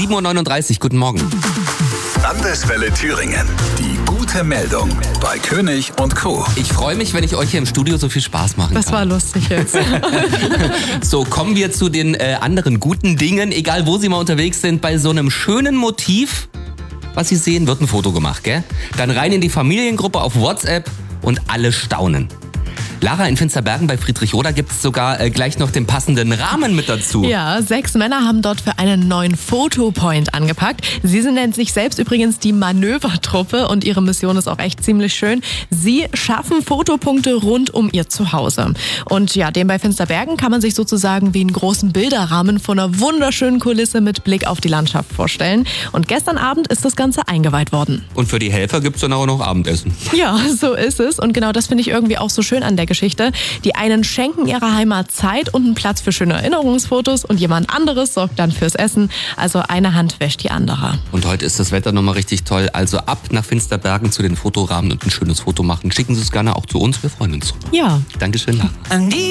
7.39 Uhr. Guten Morgen. Landeswelle Thüringen. Die gute Meldung bei König und Co. Ich freue mich, wenn ich euch hier im Studio so viel Spaß machen kann. Das war lustig jetzt. So, kommen wir zu den anderen guten Dingen. Egal, wo Sie mal unterwegs sind, bei so einem schönen Motiv, was Sie sehen, wird ein Foto gemacht, gell? Dann rein in die Familiengruppe auf WhatsApp und alle staunen. Lara, in Finsterbergen bei Friedrich-Roda gibt es sogar gleich noch den passenden Rahmen mit dazu. Ja, 6 Männer haben dort für einen neuen Fotopoint angepackt. Sie nennen sich selbst übrigens die Manövertruppe und ihre Mission ist auch echt ziemlich schön. Sie schaffen Fotopunkte rund um ihr Zuhause. Und ja, den bei Finsterbergen kann man sich sozusagen wie einen großen Bilderrahmen von einer wunderschönen Kulisse mit Blick auf die Landschaft vorstellen. Und gestern Abend ist das Ganze eingeweiht worden. Und für die Helfer gibt es dann auch noch Abendessen. Ja, so ist es. Und genau das finde ich irgendwie auch so schön an der Geschichte. Die einen schenken ihrer Heimat Zeit und einen Platz für schöne Erinnerungsfotos und jemand anderes sorgt dann fürs Essen. Also eine Hand wäscht die andere. Und heute ist das Wetter nochmal richtig toll. Also ab nach Finsterbergen zu den Fotorahmen und ein schönes Foto machen. Schicken Sie es gerne auch zu uns, wir freuen uns. Ja. Dankeschön, Lara.